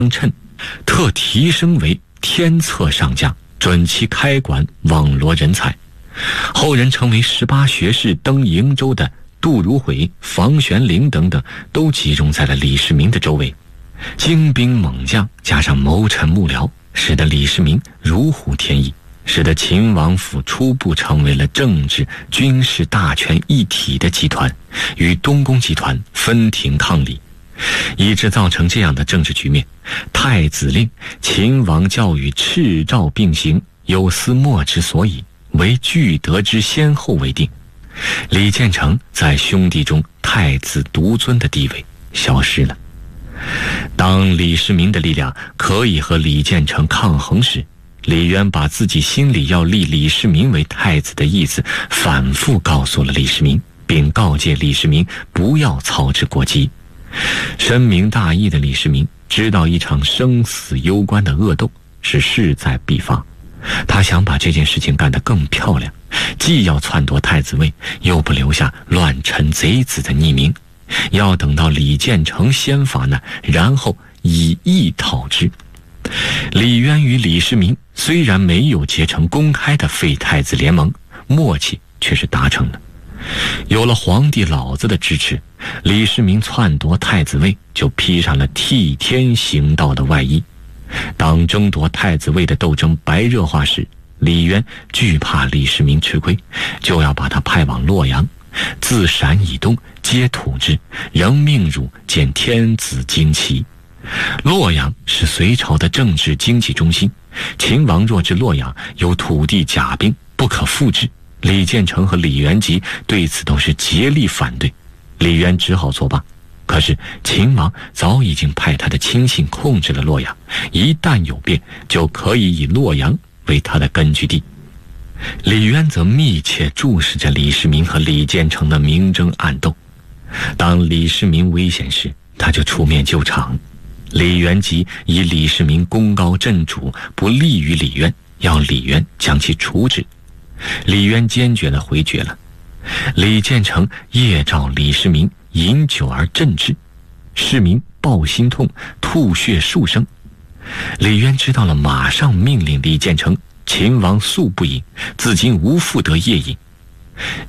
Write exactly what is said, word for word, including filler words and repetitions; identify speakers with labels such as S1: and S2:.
S1: 称，特提升为天策上将，准其开馆，网罗人才。后人称为十八学士登瀛州的杜如晦、房玄龄等等，都集中在了李世民的周围。精兵猛将加上谋臣幕僚，使得李世民如虎添翼，使得秦王府初步成为了政治军事大权一体的集团，与东宫集团分庭抗礼，以致造成这样的政治局面。太子令秦王教与敕诏并行，有司莫之所以，为具德之先后为定。李建成在兄弟中太子独尊的地位消失了。当李世民的力量可以和李建成抗衡时，李渊把自己心里要立李世民为太子的意思反复告诉了李世民，并告诫李世民不要操之过急。深明大义的李世民知道一场生死攸关的恶斗是势在必发，他想把这件事情干得更漂亮，既要篡夺太子位，又不留下乱臣贼子的匿名，要等到李建成先发呢，然后以义讨之。李渊与李世民虽然没有结成公开的废太子联盟，默契却是达成了。有了皇帝老子的支持，李世民篡夺太子位就披上了替天行道的外衣。当争夺太子位的斗争白热化时，李渊惧怕李世民吃亏，就要把他派往洛阳，自陕以东皆土之，仍命汝见天子旌旗。洛阳是隋朝的政治经济中心，秦王若至洛阳，有土地甲兵，不可复制。李建成和李元吉对此都是竭力反对，李渊只好作罢。可是秦王早已经派他的亲信控制了洛阳，一旦有变，就可以以洛阳为他的根据地。李渊则密切注视着李世民和李建成的明争暗斗，当李世民危险时，他就出面救场。李元吉以李世民功高震主，不利于李渊，要李渊将其处置。李渊坚决地回绝了。李建成夜召李世民饮酒而镇之，世民抱心痛，吐血数声。李渊知道了，马上命令李建成：秦王素不饮，自今无复得夜饮。